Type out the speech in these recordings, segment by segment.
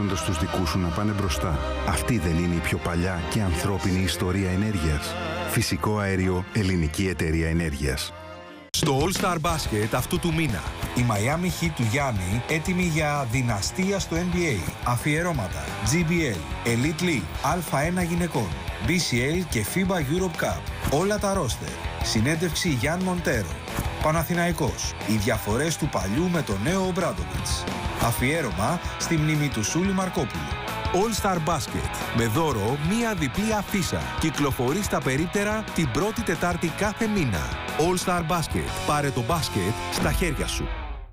Τους δικούς σου να πάνε μπροστά. Αυτή δεν είναι η πιο παλιά και ανθρώπινη ιστορία ενέργειας? Φυσικό αέριο, ελληνική εταιρεία ενέργειας. Στο All Star Basket αυτού του μήνα, η Miami Heat του Γιάννη έτοιμη για δυναστεία στο NBA. Αφιερώματα GBL, Elite League, Α1 γυναικών, BCL και FIBA Europe Cup. Όλα τα ρόστερ. Συνέντευξη Γιάν Μοντέρο. Παναθηναϊκός. Οι διαφορές του παλιού με το νέο Ομπράντοβιτς. Αφιέρωμα στη μνήμη του Σούλη Μαρκόπουλου. All Star Basket. Με δώρο μία διπλή αφίσα. Κυκλοφορεί στα περίπτερα την πρώτη Τετάρτη κάθε μήνα. All Star Basket. Πάρε το μπάσκετ στα χέρια σου.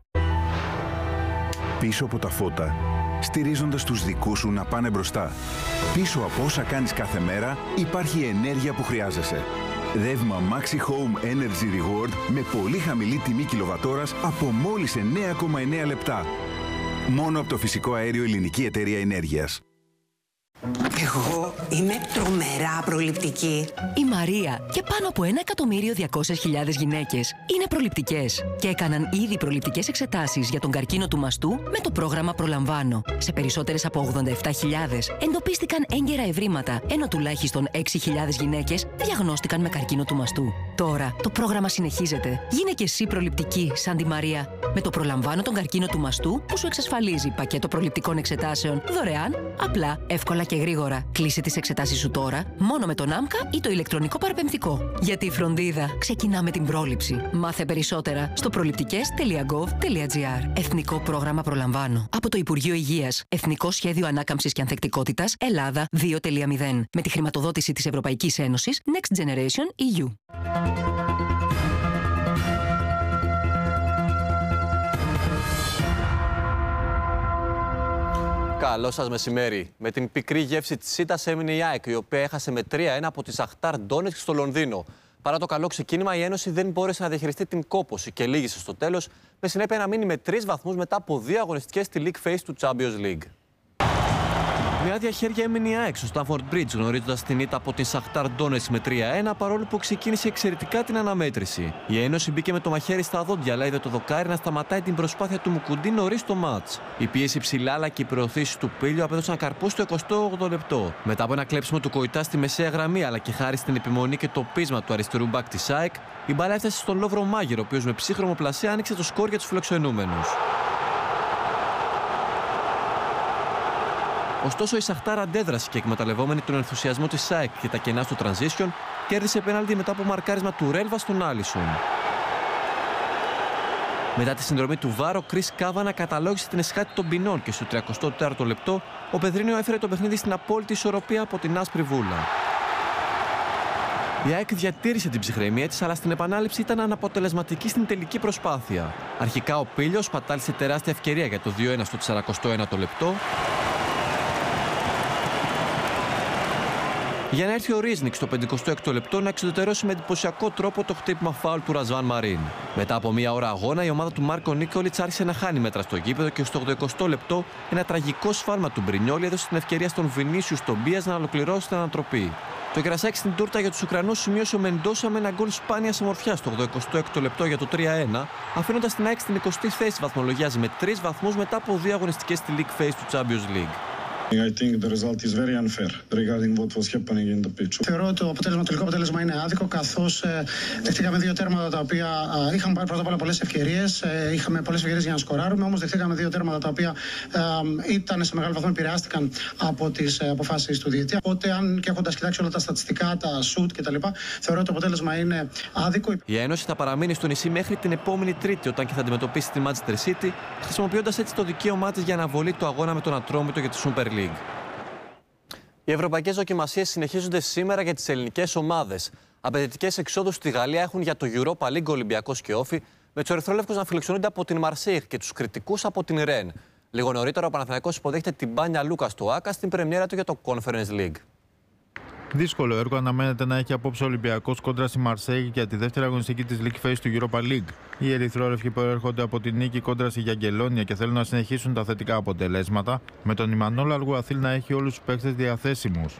Πίσω από τα φώτα, στηρίζοντας τους δικούς σου να πάνε μπροστά. Πίσω από όσα κάνεις κάθε μέρα, υπάρχει η ενέργεια που χρειάζεσαι. Δεύμα Maxi Home Energy Reward με πολύ χαμηλή τιμή κιλοβατόρας από μόλις 9,9 λεπτά. Μόνο από το φυσικό αέριο ελληνική εταιρεία ενέργειας. Εγώ είμαι τρομερά προληπτική. Η Μαρία και πάνω από 1.200.000 γυναίκες είναι προληπτικές και έκαναν ήδη προληπτικές εξετάσεις για τον καρκίνο του μαστού με το πρόγραμμα Προλαμβάνω. Σε περισσότερες από 87.000 εντοπίστηκαν έγκαιρα ευρήματα, ενώ τουλάχιστον 6.000 γυναίκες διαγνώστηκαν με καρκίνο του μαστού. Τώρα το πρόγραμμα συνεχίζεται. Γίνε και εσύ προληπτική σαν τη Μαρία. Με το Προλαμβάνω τον καρκίνο του μαστού που σου εξασφαλίζει πακέτο προληπτικών εξετάσεων δωρεάν, απλά, εύκολα και γρήγορα. Κλείσε τις εξετάσεις σου τώρα, μόνο με τον ΆΜΚΑ ή το ηλεκτρονικό παραπεμφτικό. Γιατί η φροντίδα ξεκινά με την πρόληψη. Μάθε περισσότερα στο προληπτικές.gov.gr. Εθνικό πρόγραμμα Προλαμβάνω. Από το Υπουργείο Υγείας. Εθνικό Σχέδιο Ανάκαμψης και Ανθεκτικότητας Ελλάδα 2.0. Με τη χρηματοδότηση της Ευρωπαϊκής Ένωσης Next Generation EU. Καλό σας μεσημέρι. Με την πικρή γεύση της ήττας έμεινε η ΑΕΚ, η οποία έχασε με 3-1 από τη Σαχτάρ Ντόνετσκ στο Λονδίνο. Παρά το καλό ξεκίνημα, η Ένωση δεν μπόρεσε να διαχειριστεί την κόπωση και λύγησε στο τέλος, με συνέπεια να μείνει με 3 βαθμούς μετά από 2 αγωνιστικές στη League Phase του Champions League. Με άδεια χέρια έμεινε η ΑΕΚ στο Stamford Bridge, γνωρίζοντας την ήττα από τη Σαχτάρ Ντόνετσκ με 3-1, παρόλο που ξεκίνησε εξαιρετικά την αναμέτρηση. Η Ένωση μπήκε με το μαχαίρι στα δόντια, αλλά είδε το δοκάρι να σταματάει την προσπάθεια του Μουκουντή νωρίς στο μάτς. Η πίεση ψηλά αλλά και οι προωθήσεις του Πίλιο απέδωσαν καρπούς στο 28ο λεπτό. Μετά από ένα κλέψιμο του Κοϊτά στη μεσαία γραμμή, αλλά και χάρη στην επιμονή και το πείσμα του αριστερού μπακ της ΑΕΚ, η μπάλα έφτασε στον Λόβρο Μάγερ, ο οποίος με ψύχρωμο πλασέ άνοιξε το σκορ για τους φιλοξενούμενους. Ωστόσο, η Σαχτάρ αντέδρασε και εκμεταλλευόμενη τον ενθουσιασμό της ΣΑΕΚ και τα κενά στο transition, κέρδισε πέναλτι μετά από μαρκάρισμα του Ρέλβα στον Άλισον. Μετά τη συνδρομή του VAR, ο Κρίς Κάβανα καταλόγησε την εσχάτη των ποινών και στο 34ο λεπτό ο Πεδρίνιο έφερε το παιχνίδι στην απόλυτη ισορροπία από την άσπρη βούλα. Η ΑΕΚ διατήρησε την ψυχραιμία της, αλλά στην επανάληψη ήταν αναποτελεσματική στην τελική προσπάθεια. Αρχικά ο Πίλιος πατάλησε τεράστια ευκαιρία για το 2-1 στο 41ο λεπτό. Για να έρθει ο Ρίζνικ στο 56ο λεπτό να εξουδετερώσει με εντυπωσιακό τρόπο το χτύπημα φάουλ του Ρασβάν Μαρίν. Μετά από μία ώρα αγώνα, η ομάδα του Μάρκο Νίκολιτς άρχισε να χάνει μέτρα στο γήπεδο και στο 80ο λεπτό ένα τραγικό σφάλμα του Μπρινιόλι έδωσε την ευκαιρία στον Βινίσιους Τομπίας να ολοκληρώσει την ανατροπή. Το κερασάκι στην τούρτα για τους Ουκρανούς σημείωσε ο Μεντόσα με ένα γκολ σπάνιας ομορφιάς στο 86ο λεπτό για το 3-1, αφήνοντας την ΑΕΚ στην 20η θέση βαθμολογίας με 3 βαθμούς μετά από 2 αγωνιστικές στη League Phase του Champions League. I think the result is very unfair regarding what was happening in the pitch. Θεωρώ ότι το τελικό αποτέλεσμα είναι άδικο, καθώς δεχτήκαμε 2 τέρματα τα οποία είχαμε πάρει πρώτα απ' όλα πολλές ευκαιρίες. Είχαμε πολλές ευκαιρίες για να σκοράρουμε, όμως δεχτήκαμε 2 τέρματα τα οποία ήταν σε μεγάλο βαθμό επηρεάστηκαν από τις αποφάσεις του διαιτητή. Οπότε, αν και έχοντας κοιτάξει όλα τα στατιστικά, τα σουτ κτλ., θεωρώ ότι το αποτέλεσμα είναι άδικο. Η Ένωση θα παραμείνει στο νησί μέχρι την επόμενη Τρίτη, όταν και θα αντιμετωπίσει τη Manchester City, χρησιμοποιώντας έτσι το δικαίωμά της για αναβολή του αγώνα με τον Ατρόμητο για τη Super League. Οι ευρωπαϊκές δοκιμασίες συνεχίζονται σήμερα για τις ελληνικές ομάδες. Απαιτητικές εξόδους στη Γαλλία έχουν για το Europa League Ολυμπιακός και Όφη, με τους ερυθρόλευκους να φιλοξενούνται από την Μαρσέιγ και τους κριτικούς από την Ρεν. Λίγο νωρίτερα, ο Παναθηναϊκός υποδέχεται την Μπάνια Λούκα στο ΆΚΑ στην πρεμιέρα του για το Conference League. Δύσκολο έργο αναμένεται να έχει απόψε ο Ολυμπιακός κόντρα στη Μαρσέιγ για τη δεύτερη αγωνιστική της League Phase του Europa League. Οι ερυθρόλευκοι προέρχονται από την νίκη κόντρα στη Γιαγκελόνια και θέλουν να συνεχίσουν τα θετικά αποτελέσματα, με τον Ιμανόλ Alguacil να έχει όλους τους παίκτες διαθέσιμους.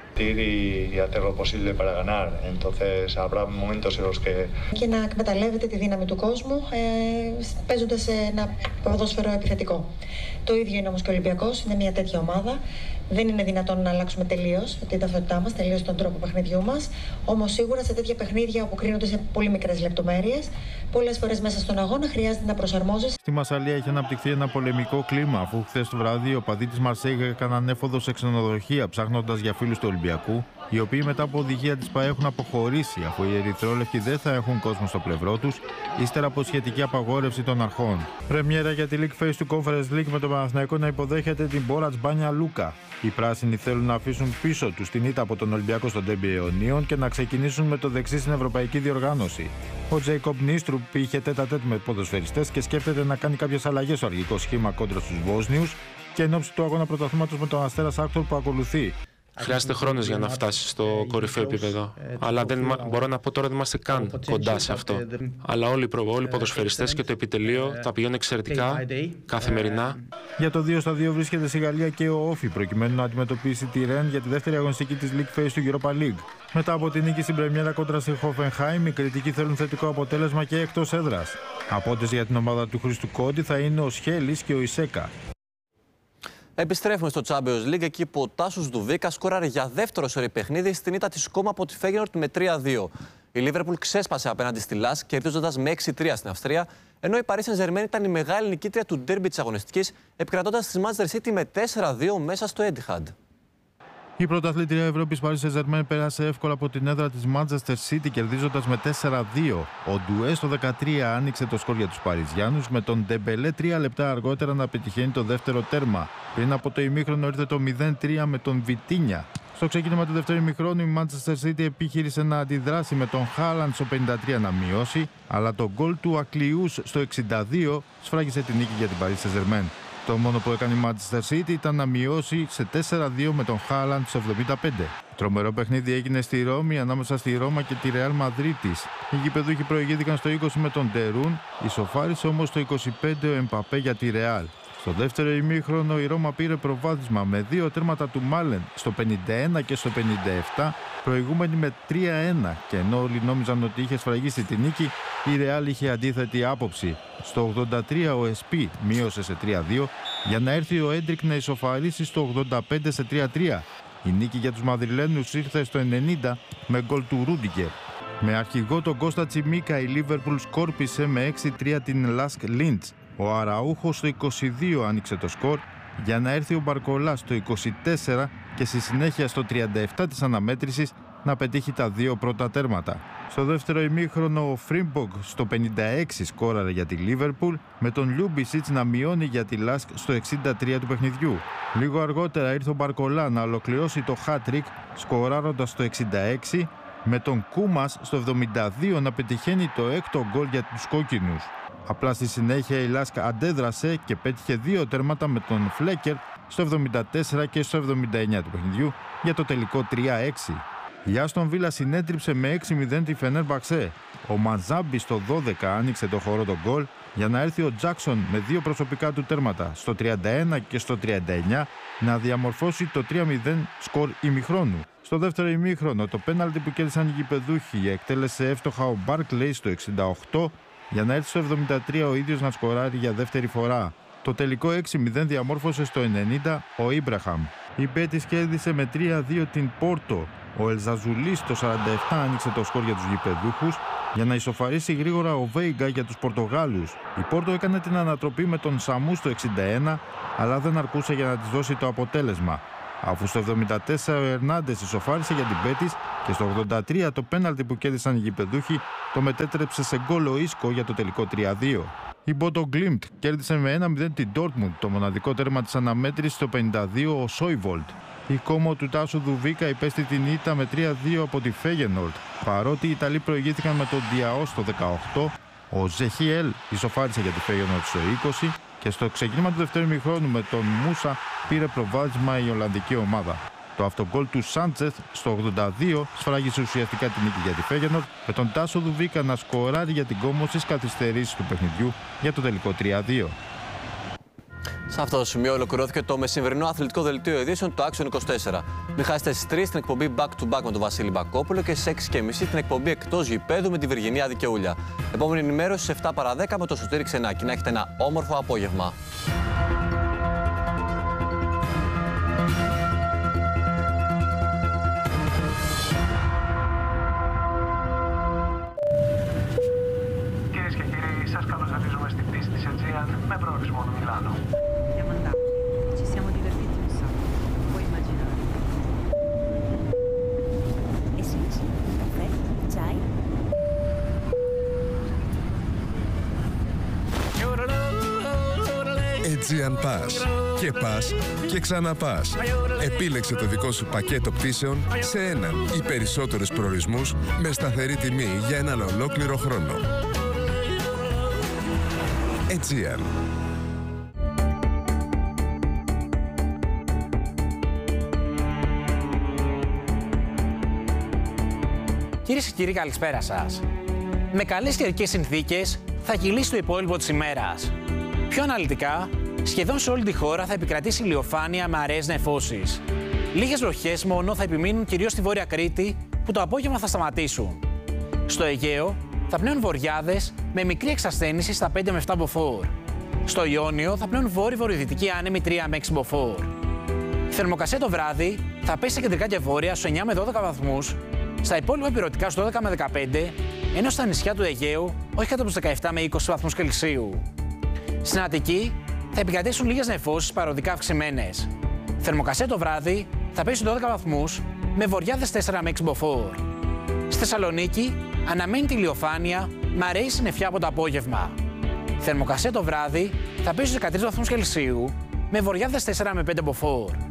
Και να εκμεταλλεύεται τη δύναμη του κόσμου παίζοντας ένα ποδόσφαιρο επιθετικό. Το ίδιο είναι όμως και ο Ολυμπιακός, είναι μια τέτοια ομάδα. Δεν είναι δυνατόν να αλλάξουμε τελείως την ταυτότητά μας, τελείως τον τρόπο παιχνιδιού μας. Όμως σίγουρα σε τέτοια παιχνίδια όπου κρίνονται σε πολύ μικρές λεπτομέρειες, πολλές φορές μέσα στον αγώνα χρειάζεται να προσαρμόζεσαι. Στη Μασσαλία έχει αναπτυχθεί ένα πολεμικό κλίμα, αφού χθες το βράδυ οι οπαδοί της Μαρσέιγ έκαναν έφοδο σε ξενοδοχεία ψάχνοντας για φίλους του Ολυμπιακού, οι οποίοι μετά από οδηγία της ΠΑΕ έχουν αποχωρήσει, αφού οι ερυθρόλευκοι δεν θα έχουν κόσμο στο πλευρό τους, ύστερα από σχετική απαγόρευση των αρχών. Πρεμιέρα για τη League Phase του Conference League με τον Παναθηναϊκό να υποδέχεται την Μπόρατς Μπάνια Λούκα. Οι πράσινοι θέλουν να αφήσουν πίσω τους την ήττα από τον Ολυμπιακό στον Ντέρμπι αιωνίων και να ξεκινήσουν με το δεξί στην ευρωπαϊκή διοργάνωση. Ο Τζέικοπ Νίστρουπ είχε τέτα-τέτ με ποδοσφαιριστές και σκέφτεται να κάνει κάποιες αλλαγές στο αρχικό σχήμα κόντρα στους Βόσνιους και εν ώψη του αγώνα πρωταθλήματος με τον Αστέρα Σάκτορ που ακολουθεί. Χρειάζεται χρόνος για να φτάσει στο κορυφαίο επίπεδο. Αλλά μπορώ να πω τώρα δεν είμαστε καν κοντά σε αυτό. Αλλά όλοι οι ποδοσφαιριστές και το επιτελείο τα πηγαίνουν εξαιρετικά καθημερινά. Για το 2-2 βρίσκεται στη Γαλλία και ο Όφι προκειμένου να αντιμετωπίσει τη Ρεν για τη δεύτερη αγωνιστική της League Phase του Europa League. Μετά από την νίκη στην πρεμιέρα κόντρα στη Hoffenheim, οι κριτικοί θέλουν θετικό αποτέλεσμα και εκτός έδρας. Απόντες για την ομάδα του Χρήστου Κόντι θα είναι ο Σχέλης και ο Ισέκα. Επιστρέφουμε στο Champions League, εκεί που ο Τάσος Ντουβίκα σκόραρε για δεύτερο σερί παιχνίδι στην ήττα της Κόμα από τη Φέγενορντ με 3-2. Η Λίβερπουλ ξέσπασε απέναντι στη Λάσκ, κερδίζοντας με 6-3 στην Αυστρία, ενώ η Paris Saint-Germain ήταν η μεγάλη νικήτρια του ντέρμπι της αγωνιστικής, επικρατώντας τη Manchester City με 4-2 μέσα στο Etihad. Η πρωταθλήτρια Ευρώπης Paris Saint-Germain πέρασε εύκολα από την έδρα της Manchester City, κερδίζοντας με 4-2. Ο Ντουέ στο 13 άνοιξε το σκορ για τους Παριζιάνους, με τον Ντεμπελέ 3 λεπτά αργότερα να πετυχαίνει το δεύτερο τέρμα. Πριν από το ημίχρονο ήρθε το 0-3 με τον Βιτίνια. Στο ξεκίνημα του δεύτερου ημιχρόνου η Manchester City επιχείρησε να αντιδράσει με τον Χάλαντ στο 53 να μειώσει, αλλά το γκολ του Ακλιούς στο 62 σφράγισε την νίκη για την Paris Saint-Germain. Το μόνο που έκανε η Manchester City ήταν να μειώσει σε 4-2 με τον Χάλαντ στο 75. Τρομερό παιχνίδι έγινε στη Ρώμη ανάμεσα στη Ρώμα και τη Ρεάλ Μαδρίτης. Οι γηπεδούχοι προηγήθηκαν στο 20 με τον Τερούν, ισοφάρισε όμως στο 25 ο Εμπαπέ για τη Ρεάλ. Στο δεύτερο ημίχρονο η Ρώμα πήρε προβάδισμα με 2 τέρματα του Μάλεν στο 51 και στο 57, προηγούμενη με 3-1, και ενώ όλοι νόμιζαν ότι είχε σφραγίσει τη νίκη, η Ρεάλ είχε αντίθετη άποψη. Στο 83 ο Εσπί μείωσε σε 3-2 για να έρθει ο Έντρικ να ισοφαρίσει στο 85 σε 3-3. Η νίκη για τους Μαδριλένους ήρθε στο 90 με γκολ του Ρούντιγκερ. Με αρχηγό τον Κώστα Τσιμίκα η Λίβερπουλ σκόρπισε με 6-3 την Λάσκ Λίντς. Ο Αραούχος στο 22 άνοιξε το σκορ για να έρθει ο Μπαρκολά στο 24 και στη συνέχεια στο 37 της αναμέτρησης να πετύχει τα 2 πρώτα τέρματα. Στο δεύτερο ημίχρονο ο Φρίμπογκ στο 56 σκόραρε για τη Λίβερπουλ, με τον Λιούμπισιτς να μειώνει για τη Λάσκ στο 63 του παιχνιδιού. Λίγο αργότερα ήρθε ο Μπαρκολά να ολοκληρώσει το hat-trick σκοράροντας στο 66, με τον Κούμας στο 72 να πετυχαίνει το 6ο γκολ για τους κόκκινους. Απλά στη συνέχεια η Λάσκα αντέδρασε και πέτυχε 2 τέρματα με τον Φλέκερ στο 74 και στο 79 του παιχνιδιού για το τελικό 3-6. Η Άστον Βίλα συνέτριψε με 6-0 τη Φενέρμπαξε. Ο Μανζάμπι στο 12 άνοιξε το χορό τον γκολ για να έρθει ο Τζάκσον με 2 προσωπικά του τέρματα στο 31 και στο 39 να διαμορφώσει το 3-0 σκορ ημιχρόνου. Στο δεύτερο ημίχρονο το πέναλτι που κέρδισαν οι γηπεδούχοι εκτέλεσε εύστοχα ο Μπάρκλεϊ στο 68 για να έρθει στο 73 ο ίδιος να σκοράρει για δεύτερη φορά. Το τελικό 6-0 διαμόρφωσε στο 90 ο Ήμπραχαμ. Η Μπέτις κέρδισε με 3-2 την Πόρτο. Ο Ελζαζουλής στο 47 άνοιξε το σκορ για τους γηπεδούχους για να ισοφαρίσει γρήγορα ο Βέιγκα για τους Πορτογάλους. Η Πόρτο έκανε την ανατροπή με τον Σαμού στο 61, αλλά δεν αρκούσε για να της δώσει το αποτέλεσμα. Αφού στο 74 ο Ερνάντες ισοφάρισε για την Μπέτις και στο 83 το πέναλτι που κέρδισαν οι γηπεδούχοι το μετέτρεψε σε γκολ ο Ίσκο για το τελικό 3-2. Η Μπότο Γκλίμπτ κέρδισε με 1-0 την Ντόρτμουντ, το μοναδικό τέρμα της αναμέτρησης στο 52 ο Σόιβολτ. Η Κόμο του Τάσου Δουβίκα υπέστη την ήττα με 3-2 από τη Φέγενορντ. Παρότι οι Ιταλοί προηγήθηκαν με τον Διαό στο 18, ο Ζεχιέλ ισοφάρισε για τη Φέγενορντ στο 20 και στο ξεκίνημα του δεύτερου ημιχρόνου με τον Μούσα πήρε προβάδισμα η Ολλανδική ομάδα. Το αυτογκόλ του Σάντσεθ στο 82 σφράγισε ουσιαστικά την νίκη για τη Φέγενορντ, με τον Τάσο Δουβίκα να σκοράρει για την Κόμο στις καθυστερήσεις του παιχνιδιού για το τελικό 3-2. Σε αυτό το σημείο ολοκληρώθηκε το μεσημβρινό αθλητικό δελτίο ειδήσεων του Action 24. Μην χάσετε στις 3 την εκπομπή Back to Back με τον Βασίλη Μπακόπουλο και στις 6:30 την εκπομπή Εκτός Γηπέδου με τη Βυργινία Δικαιούλια. Επόμενη ενημέρωση στις 7 παρά 10 με το Σωτήρη Ξενάκη. Να έχετε ένα όμορφο απόγευμα. Κυρίες και κύριοι, σας καλωσορίζουμε στην πίστη της Aegean με προορισμό το Μιλάνο. Ci siamo divertiti un sacco, puoi immaginare. E sushi, caffè, chai? Aegean Pass. Και πας και ξαναπάς. Επίλεξε το δικό σου πακέτο πτήσεων σε έναν ή περισσότερους προορισμούς με σταθερή τιμή για έναν ολόκληρο χρόνο. Aegean. Κυρίες και κύριοι, καλησπέρα σας. Με καλές καιρικές συνθήκες θα κυλήσει το υπόλοιπο της ημέρας. Πιο αναλυτικά, σχεδόν σε όλη τη χώρα θα επικρατήσει ηλιοφάνεια με αραιές νεφώσεις. Λίγες βροχές μόνο θα επιμείνουν κυρίως στη Βόρεια Κρήτη, που το απόγευμα θα σταματήσουν. Στο Αιγαίο θα πνέουν βοριάδες με μικρή εξασθένηση στα 5 με 7 μποφόρ. Στο Ιόνιο θα πνέουν βόρειο-βορειοδυτική άνεμη 3 με 6 μποφόρ. Η θερμοκρασία το βράδυ θα πέσει σε κεντρικά και βόρεια στους 9 με 12 βαθμούς, στα υπόλοιπα ηπειρωτικά στους 12 με 15, ενώ στα νησιά του Αιγαίου όχι κάτω από τους 17 με 20 βαθμούς Κελσίου. Στην Αττική θα επικρατήσουν λίγες νεφώσεις παροδικά αυξημένες. Η θερμοκρασία το βράδυ θα πέσει στους 12 βαθμούς με βοριάδες 4 με 6 μποφόρ. Στη Θεσσαλονίκη αναμένεται ηλιοφάνεια με αραιή συννεφιά από το απόγευμα. Η θερμοκρασία το βράδυ θα πέσει στους 13 βαθμούς Κελσίου με βοριάδες 4 με 5 μποφόρ.